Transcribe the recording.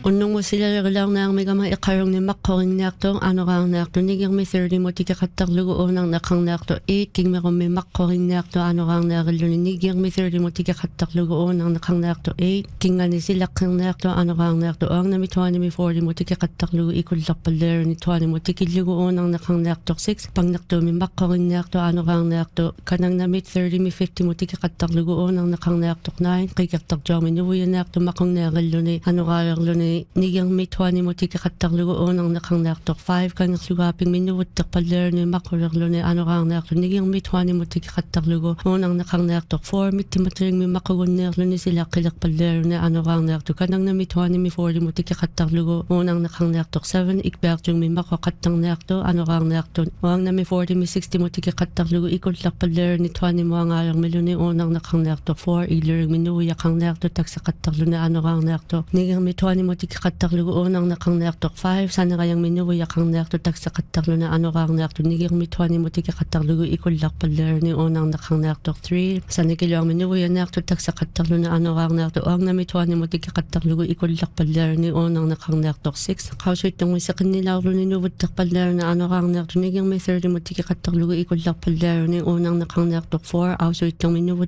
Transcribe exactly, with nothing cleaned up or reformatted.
Unong mo sila lang na ang may gamay ikarong ni makoring nakto ano kang nakto niging may thirty mo tika kataglugo unang nakang nakto eight king may may makoring nakto ano kang nakalo ni niging may thirty mo tika kataglugo unang nakang nakto eight king ani sila kang nakto ano kang nakto ang na mi twenty mi forty mo tika kataglugo ikul lapaler ni twenty mo tikillugo unang nakang nakto six pang nakto mi makoring nakto ano kang nakto kanang na mi thirty mi fifty mo tika kataglugo unang nakang nakto nine kay katagjaw mi nuwi nakto makong nakalo ni ano kang ni nigang may twenty mo tika kataglugo unang nakang nakto five kang sugaping minuwat takpaler ni makoraglo ni ano kang nakto nigang may twenty mo tika kataglugo unang nakang nakto four mi timatring mi makagun naklo ni sila kilak paler ni ano kang nakto kanang na mi twenty mi forty mo tika kataglugo unang nakang nakto seven ikbak yung mi makakatang nakto ano kang nakto uang na mi forty mi sixty mo tika kataglugo ikot lak paler ni twenty mo ang alang milo ni unang nakang nakto four ilir minuya kang nakto taksa kataglo ni ano kang nakto nigang mi twenty mo tika kataglugo unang nakang nakto five sana kayang minuya kang nakto taksa kataglo na ano kang nakto nigang mi twenty mo tika kataglugo ikot lak paler ni unang nakang nakto three sana kilang minuya nakto taksa kataglo na ano kang nakto uang na mi twenty mo tika kataglugo ikot lak paler ni unang nakang nakto six kausay tong sa kanila ro ni nuwat tak paler na ano kang nakto nigang mi thirty mo tika kataglugo ikot lak paler ni unang nakang nakto four kausay tong minuwat